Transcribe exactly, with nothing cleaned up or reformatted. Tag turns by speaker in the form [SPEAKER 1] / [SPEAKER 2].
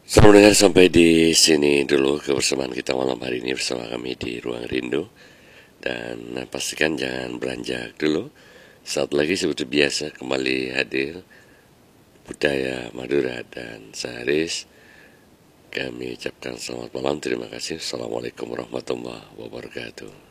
[SPEAKER 1] Selamat mendengar sampai di sini dulu kebersamaan kita malam hari ini bersama kami di Ruang Rindu. Dan pastikan jangan beranjak dulu. Saat lagi seperti biasa kembali hadir Budaya Madura dan Saharis. Kami ucapkan selamat malam, terima kasih. Assalamualaikum warahmatullahi wabarakatuh.